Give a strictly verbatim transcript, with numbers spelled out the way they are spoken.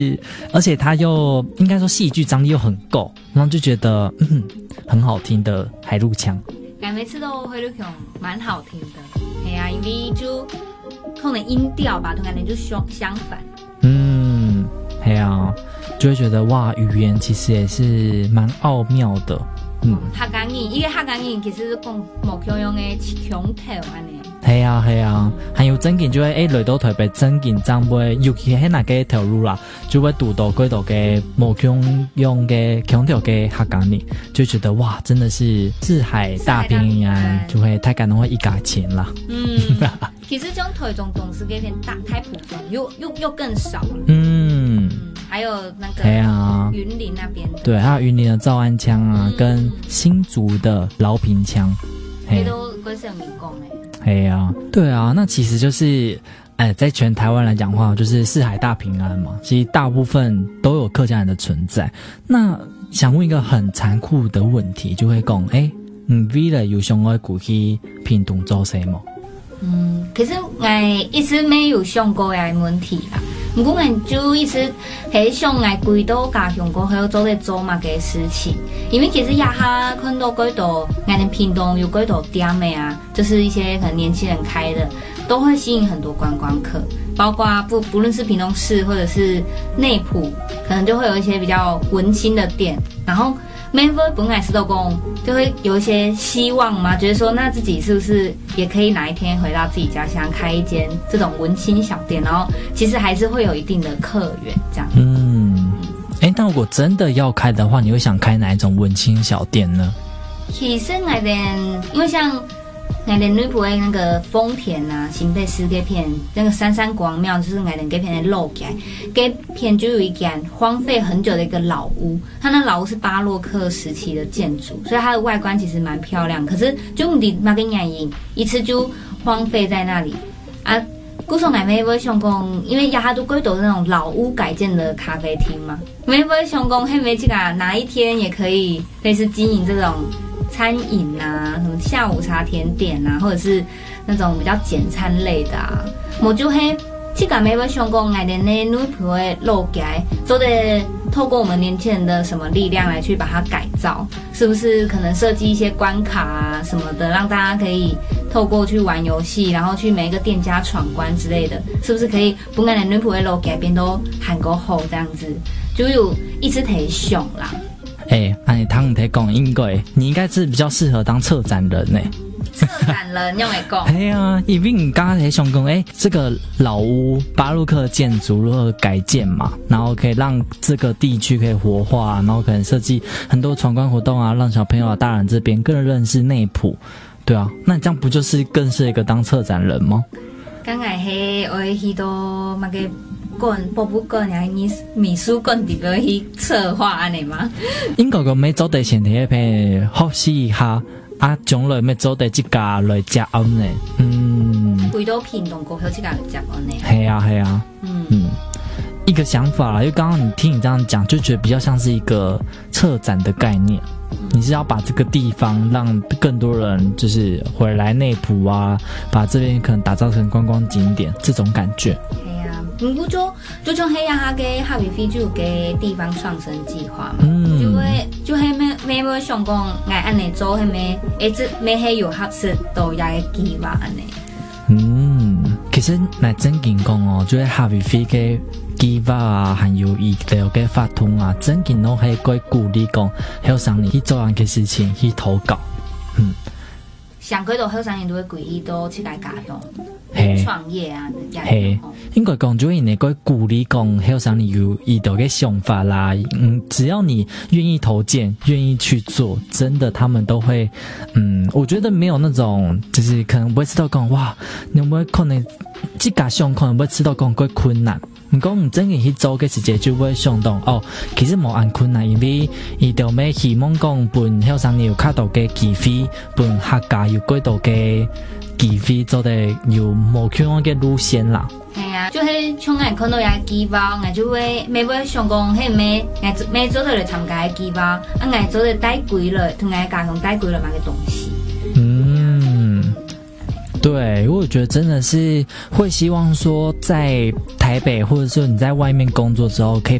而且它又应该说戏剧张力又很够，然后就觉得嗯很好听的海陆腔。 哎，每次都海陆腔蛮好听的，哎呀，因为就可能音调吧，同感觉就相相反。 嗯，哎呀，就会觉得哇，语言其实也是蛮奥妙的。嗯， 客家语，因为客家语其实是讲木腔用的腔调安尼。 系啊系啊，还有真件就会诶嚟到台北真件长辈，尤其喺那个条路啦，就会读到几度嘅木腔用嘅腔调嘅客家语，就觉得哇，真的是四海大平安，就会太感动会一家亲啦。 嗯，其实这种台中董事这边大太普通，又又又更少了。 嗯。 还有那个云林那边的， 对，还有云林的诏安腔啊，嗯、跟新竹的饶平腔， 这都归是有民工哎。 哎呀，对啊，那其实就是，哎，在全台湾来讲的话，就是四海大平安嘛。其实大部分都有客家人的存在。那想问一个很残酷的问题，就会讲，哎，你为了有想要过去屏东做什么？ 嗯，其实我一直没有想过这个问题啦。不过，我就一直很想我归到家乡过后做在做嘛个事情，因为其实亚哈看到几多，我们屏东有几多店的啊，就是一些可能年轻人开的，都会吸引很多观光客，包括不不论是屏东市或者是内埔，可能就会有一些比较文青的店，然后。每位本来是都工就会有一些希望嘛，觉得说那自己是不是也可以哪一天回到自己家乡开一间这种文青小店，然后其实还是会有一定的客源这样。 嗯，哎、欸，但如果真的要开的话，你会想开哪一种文青小店呢？ 其实我们因为像我们女仆的那个丰田啊、新北市这片那个三山国王庙，就是我们这片的路起来，这片就有一间荒废很久的一个老屋，它那老屋是巴洛克时期的建筑，所以它的外观其实蛮漂亮。可是就我们那个原因，一次就荒废在那里啊。古时候买没会想讲，因为亚哈都贵都是那种老屋改建的咖啡厅嘛，没会想讲，嘿没这个哪一天也可以类似经营这种。餐饮啊，什么下午茶、甜点啊，或者是那种比较简餐类的啊，我就嘿，这个没有想过，我们的女仆的路街，做的透过我们年轻人的什么力量来去把它改造，是不是可能设计一些关卡啊什么的，让大家可以透过去玩游戏，然后去每一个店家闯关之类的，是不是可以不然的女仆的路街变都喊过后这样子，就有一直提想啦。 哎、欸，那你汤提讲应该，你应该是比较适合当策展人呢、欸。 策展人用来讲。 哎呀，因为你刚刚才想讲，哎，这个老屋巴洛克建筑如何改建嘛，然后可以让这个地区可以活化，然后可能设计很多闯关活动啊，让小朋友啊、大人这边更认识内埔，对啊，那你这样不就是更是一个当策展人吗？ 刚才嘿，我去到那个。馆博物馆呀，美美术馆里边去策划安尼吗？ 应该个要做地前提片学习一下，啊，将来要做地这家来接案呢。嗯， 回到屏东过后这家来接案呢。 系啊系啊，嗯嗯，一个想法啦，因为刚刚你听你这样讲，就觉得比较像是一个策展的概念。你是要把这个地方让更多人就是回来内埔啊，把这边可能打造成观光景点这种感觉。 不过就就像黑呀哈个哈比飞就有个地方创生计划嘛， 嗯、 就会就系咩咩会想讲，我安尼做系咩，诶，这咩系有合适到呀个计划安尼。 嗯，其实来真件讲哦，就系哈比飞个计划啊，还有伊条个发通啊，真件拢系quite鼓励讲，后生年去做样嘅事情去投稿，嗯。 上几度后生年都会规去到去来家乡创业啊， 嘿，应该讲就因为个鼓励讲后生年有伊的个想法啦，嗯，只要你愿意投件，愿意去做，真的他们都会，嗯，我觉得没有那种就是可能不会知道讲哇，你有没有可能这家乡可能不会知道讲过困难。唔讲唔真嘅去做嘅時節就會想到哦，其實冇咁困難，因為伊就咩希望講本後生有較多嘅機會，本客家有幾多嘅機會做得有冇咁樣嘅路線啦。 係啊，就係像我看到有機會，我就會咪會想講係咩，我咪做到嚟參加嘅機會，啊我做到帶歸來，同我家鄉帶歸來買嘅東西。 嗯。 对，我觉得真的是会希望说，在台北或者说你在外面工作之后，可以